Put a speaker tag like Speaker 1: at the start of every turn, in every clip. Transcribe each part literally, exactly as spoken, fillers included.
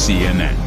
Speaker 1: C N N.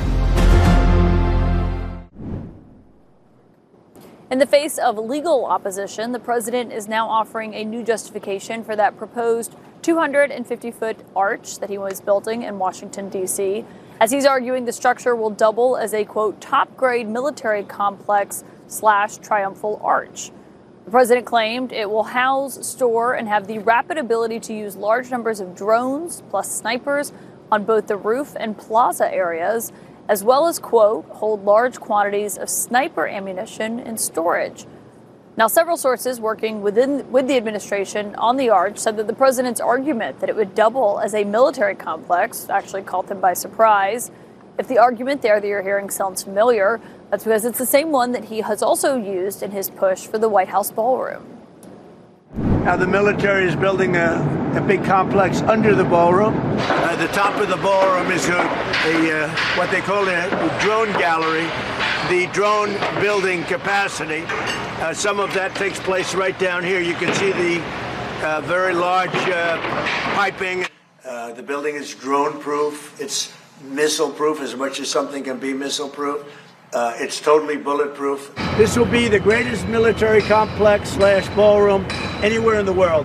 Speaker 2: In the face of legal opposition, the president is now offering a new justification for that proposed two hundred fifty foot arch that he was building in Washington, D C, as he's arguing the structure will double as a, quote, top-grade military complex slash triumphal arch. The president claimed it will house, store, and have the rapid ability to use large numbers of drones plus snipers on both the roof and plaza areas, as well as, quote, hold large quantities of sniper ammunition in storage. Now, several sources working within with the administration on the arch said that the president's argument that it would double as a military complex actually caught them by surprise. If the argument there that you're hearing sounds familiar, that's because it's the same one that he has also used in his push for the White House ballroom.
Speaker 3: Now, the military is building a, a big complex under the ballroom. Uh, the top of the ballroom is a, a uh, what they call a, a drone gallery. The drone building capacity, uh, some of that takes place right down here. You can see the uh, very large uh, piping. Uh, the building is drone-proof. It's missile-proof as much as something can be missile-proof. Uh, it's totally bulletproof. This will be the greatest military complex slash ballroom anywhere in the world.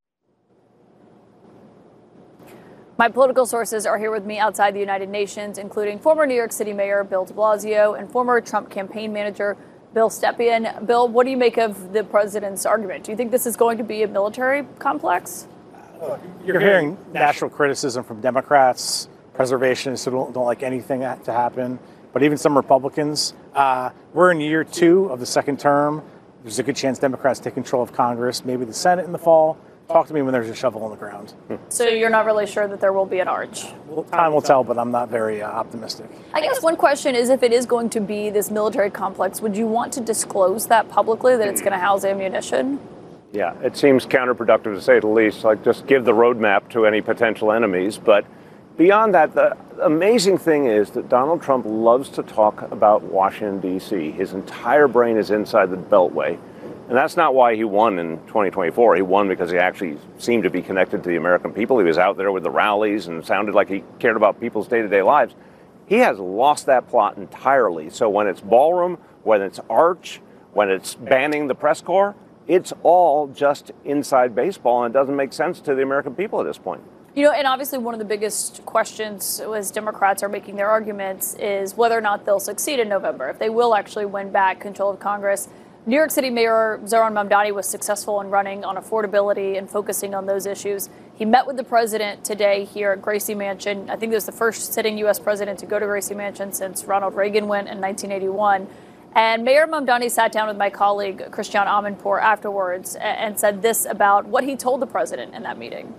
Speaker 2: My political sources are here with me outside the United Nations, including former New York City Mayor Bill de Blasio and former Trump campaign manager Bill Stepien. Bill, what do you make of the president's argument? Do you think this is going to be a military complex?
Speaker 4: You're hearing national criticism from Democrats, preservationists who don't, don't like anything to happen, but even some Republicans. Uh, we're in year two of the second term. There's a good chance Democrats take control of Congress, maybe the Senate in the fall. Talk to me when there's a shovel on the ground.
Speaker 2: So you're not really sure that there will be an arch?
Speaker 4: Well, time will tell, but I'm not very uh, optimistic.
Speaker 2: I guess one question is, if it is going to be this military complex, would you want to disclose that publicly, that it's going to house ammunition?
Speaker 5: Yeah, it seems counterproductive to say the least, like just give the roadmap to any potential enemies. But beyond that, the amazing thing is that Donald Trump loves to talk about Washington, D C. His entire brain is inside the Beltway. And that's not why he won in twenty twenty-four. He won because he actually seemed to be connected to the American people. He was out there with the rallies and sounded like he cared about people's day-to-day lives. He has lost that plot entirely. So when it's ballroom, when it's arch, when it's banning the press corps, it's all just inside baseball, and it doesn't make sense to the American people at this point.
Speaker 2: You know, and obviously one of the biggest questions as Democrats are making their arguments is whether or not they'll succeed in November, if they will actually win back control of Congress. New York City Mayor Zohran Mamdani was successful in running on affordability and focusing on those issues. He met with the president today here at Gracie Mansion. I think it was the first sitting U S president to go to Gracie Mansion since Ronald Reagan went in nineteen eighty-one. And Mayor Mamdani sat down with my colleague, Christiane Amanpour, afterwards and said this about what he told the president in that meeting.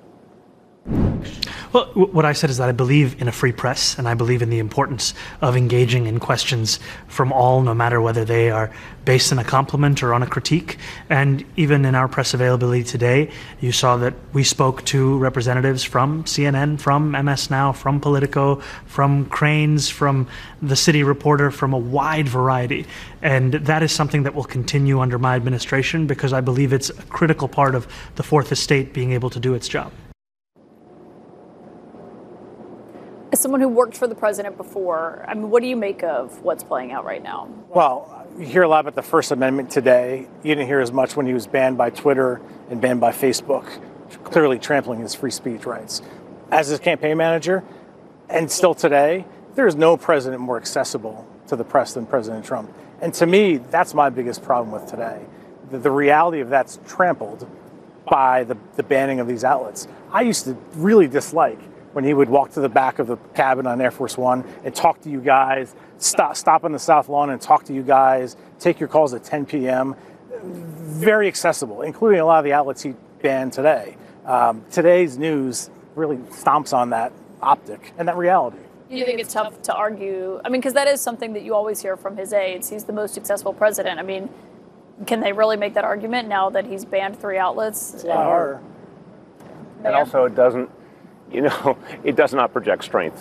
Speaker 6: Well, what I said is that I believe in a free press, and I believe in the importance of engaging in questions from all, no matter whether they are based on a compliment or on a critique. And even in our press availability today, you saw that we spoke to representatives from C N N, from M S Now, from Politico, from Crain's, from the City Reporter, from a wide variety. And that is something that will continue under my administration, because I believe it's a critical part of the Fourth Estate being able to do its job.
Speaker 2: As someone who worked for the president before, I mean, what do you make of what's playing out right now?
Speaker 4: Well, you hear a lot about the First Amendment today. You didn't hear as much when he was banned by Twitter and banned by Facebook, clearly trampling his free speech rights. As his campaign manager, and still today, there is no president more accessible to the press than President Trump. And to me, that's my biggest problem with today. The, the reality of that's trampled by the, the banning of these outlets. I used to really dislike when he would walk to the back of the cabin on Air Force One and talk to you guys, stop, stop on the South Lawn and talk to you guys, take your calls at ten p.m. Very accessible, including a lot of the outlets he banned today. Um, today's news really stomps on that optic and that reality.
Speaker 2: Do you think it's tough to argue? I mean, because that is something that you always hear from his aides. He's the most successful president. I mean, can they really make that argument now that he's banned three outlets?
Speaker 4: It's a lot harder.
Speaker 5: And also, it doesn't, you know, it does not project strength.